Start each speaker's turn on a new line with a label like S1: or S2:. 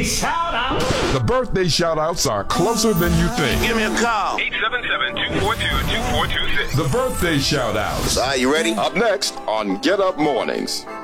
S1: shout out.
S2: The birthday shout-outs are closer than you think.
S3: Give me a call.
S4: 877-242-2426.
S2: The birthday shout-outs.
S3: All right, you ready?
S2: Up next on Get Up Mornings.